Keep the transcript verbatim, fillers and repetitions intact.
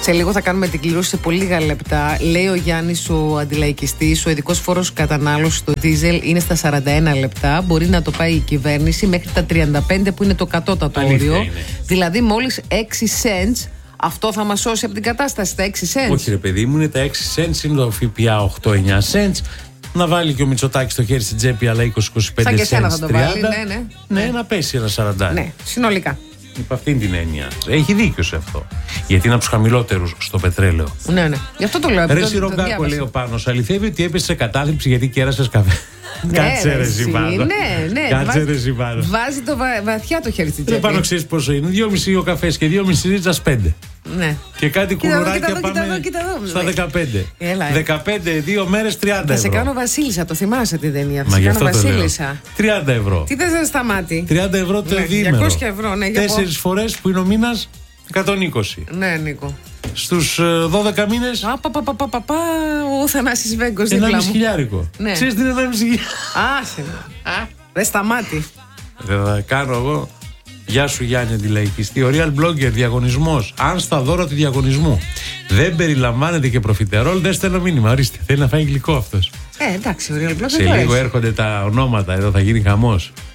Σε λίγο θα κάνουμε την κλήρωση σε πολύ λίγα λεπτά. Λέει ο Γιάννης, ο αντιλαϊκιστής, ο ειδικός φόρος κατανάλωσης στο δίζελ είναι στα σαράντα ένα λεπτά. Μπορεί να το πάει η κυβέρνηση μέχρι τα τριάντα πέντε που είναι το κατώτατο όριο. Δηλαδή μόλις έξι cents. Αυτό θα μας σώσει από την κατάσταση, τα έξι cents. Όχι, ρε παιδί μου, είναι τα έξι cents, είναι το ΦΠΑ οκτώ εννιά cents. Να βάλει και ο Μητσοτάκης το χέρι στην τσέπη, αλλά είκοσι με είκοσι πέντε cents. Σαν και εσένα θα το βάλει, ναι, ναι. Ναι, ναι, να πέσει ένα σαράντα. Ναι, συνολικά. Υπ' αυτήν την έννοια. Έχει δίκιο σε αυτό. Γιατί είναι από τους χαμηλότερους στο πετρέλαιο. Ναι, ναι. Γι' αυτό το λέω. Ρε Σιρογκάκο, λέει ο Πάνος, αληθεύει ότι έπεσε σε κατάθλιψη γιατί κέρασες καφέ. Ναι, Κάτσε ρε Ζιβάνο. Ναι, ναι. Κάτσε ρε Ζιβάνο. Βάζει το βα... βαθιά το χέρι στην τσέπη. Δεν πάνω ξέρεις πόσο είναι. Δυόμιση ο καφές και δυόμιση ρίτσας πέντε. Ναι. Και κάτι κουλουράκια πάμε κοίτα εδώ, κοίτα εδώ. στα δεκαπέντε. Έλα, δεκαπέντε, δύο μέρες, τριάντα ευρώ. Θα σε κάνω Βασίλισσα, το θυμάσαι τη ταινία. Θα Μα σε γι' κάνω αυτό το Βασίλισσα. λέω. τριάντα ευρώ. Τι θες να σταμάτη. τριάντα ευρώ το ναι, διήμερο. διακόσια ευρώ, ναι. Τέσσερις φορές που είναι ο μήνας, εκατόν είκοσι. Ναι, Νίκο. Στους δώδεκα μήνες. Παπαπαπαπαπα, ο Θανάσης Βέγκος δίπλα μου. ενάμιση χιλιάρικο. Ναι. Ξέρεις τι είναι ενάμιση χιλιάρικο. Άσε. Ρε σταμάτη. Δεν θα κάνω εγώ. Γεια σου Γιάννη αντιλαϊκιστή. Ο Real Blogger διαγωνισμός. Αν στα δώρα του διαγωνισμού δεν περιλαμβάνεται και προφιτερόλ, δεν στέλνω μήνυμα. Ορίστε, θέλει να φάει γλυκό αυτός. Ε, εντάξει, ο Real Blogger. Σε λίγο έρχονται τα ονόματα, εδώ θα γίνει χαμός.